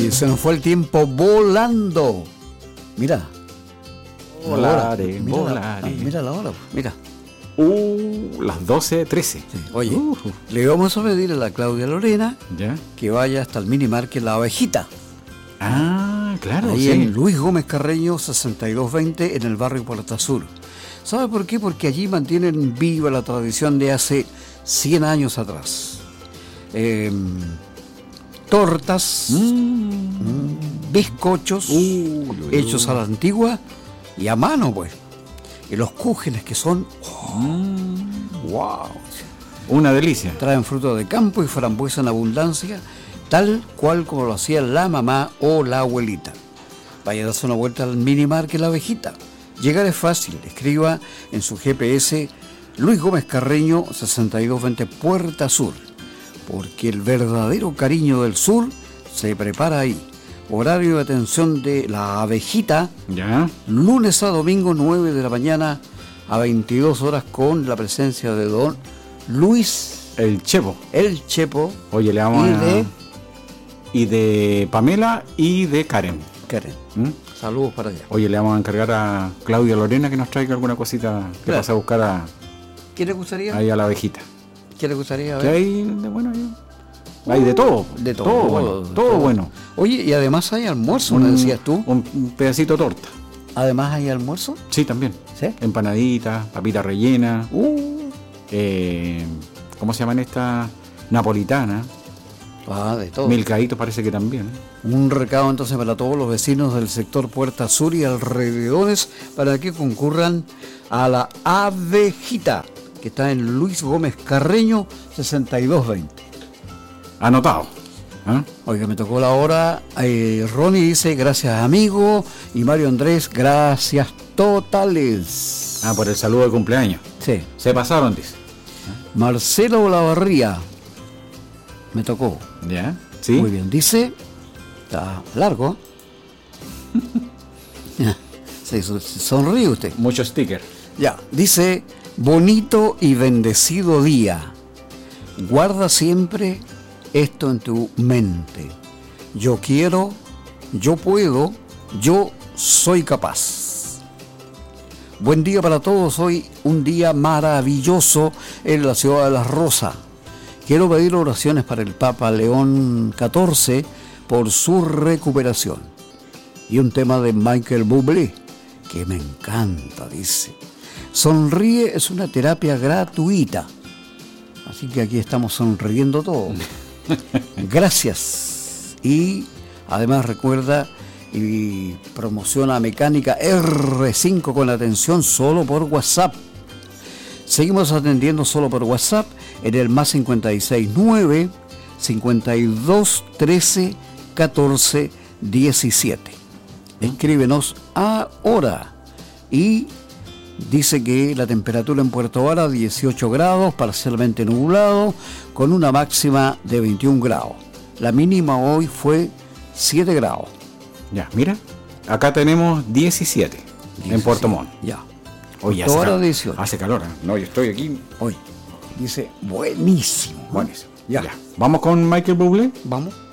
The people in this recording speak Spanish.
Oye, se nos fue el tiempo volando. Mira. Volaré, mira volaré. Mira la hora, mira. Las 12:13. Sí. Oye, le vamos a pedir a la Claudia Lorena ¿Ya? que vaya hasta el mini market La Abejita. Claro, Ahí sí. en Luis Gómez Carreño 6220 en el barrio Puerta Sur. ¿Sabe por qué? Porque allí mantienen viva la tradición de hace 100 años atrás. Tortas, bizcochos hechos a la antigua y a mano, pues. Y los cúgenes que son wow, Una delicia. traen fruto de campo y frambuesa en abundancia, tal cual como lo hacía la mamá o la abuelita. Vaya a darse una vuelta al mini market La Abejita. Llegar es fácil, escriba en su GPS Luis Gómez Carreño 6220 Puerta Sur, porque el verdadero cariño del sur se prepara ahí. Horario de atención de La Abejita, ¿Ya? lunes a domingo 9 de la mañana a 22 horas con la presencia de don Luis El Chepo. el Chepo Oye, le vamos y a... de Y de Pamela y de Karen. Karen. ¿Mm? Saludos para allá. Oye, le vamos a encargar a Claudia Lorena que nos traiga alguna cosita que Claro. pase a buscar ¿Qué le gustaría? ahí a la abejita. ¿Qué le gustaría? A Que ver. hay de bueno ahí. Hay de todo. De todo. Todo bueno. Todo bueno. Oye, y además hay almuerzo, me decías tú. Un pedacito de torta. Además hay almuerzo. Sí, también. ¿Sí? Empanaditas, papita rellena. ¿Cómo se llaman estas? Napolitana. De todo. Milcaditos parece que también. Un recado entonces para todos los vecinos del sector Puerta Sur y alrededores para que concurran a La Abejita, que está en Luis Gómez Carreño 6220. Anotado. ¿Ah? Oiga, me tocó la hora. Ronnie dice gracias amigo y Mario Andrés gracias totales. Por el saludo de cumpleaños. Sí. Se pasaron, dice. Marcelo Olavarría me tocó. ¿Ya? Sí. Muy bien, dice, está largo. Sí, sonríe usted. Mucho sticker. Ya, dice, bonito y bendecido día. Guarda siempre esto en tu mente. Yo quiero, yo puedo, yo soy capaz. Buen día para todos, hoy un día maravilloso en la ciudad de La Rosa. Quiero pedir oraciones para el Papa León XIV por su recuperación. Y un tema de Michael Bublé, que me encanta, dice. Sonríe es una terapia gratuita. Así que aquí estamos sonriendo todos. Gracias. Y además recuerda y promociona Mecánica R5 con atención solo por WhatsApp. Seguimos atendiendo solo por WhatsApp en el más 569 52 13 14 17. Escríbenos ahora. Y dice que la temperatura en Puerto Vara 18 grados, parcialmente nublado, con una máxima de 21 grados. La mínima hoy fue 7 grados. Ya, mira. Acá tenemos 17 en Puerto Montt. Ya. Oye, Puerto Vara 18. hace calor. No, yo estoy aquí. Hoy dice buenísimo. Buenísimo. Ya. ¿Vamos con Michael Bublé? Vamos.